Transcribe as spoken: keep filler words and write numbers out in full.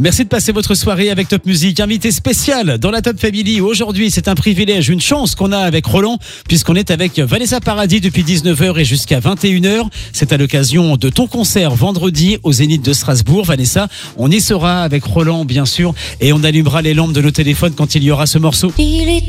Merci de passer votre soirée avec Top Music. Invité spécial dans la Top Family. Aujourd'hui, c'est un privilège, une chance qu'on a avec Roland, puisqu'on est avec Vanessa Paradis depuis dix-neuf heures et jusqu'à vingt et une heures. C'est à l'occasion de ton concert vendredi au Zénith de Strasbourg. Vanessa, on y sera avec Roland, bien sûr, et on allumera les lampes de nos téléphones quand il y aura ce morceau. Il est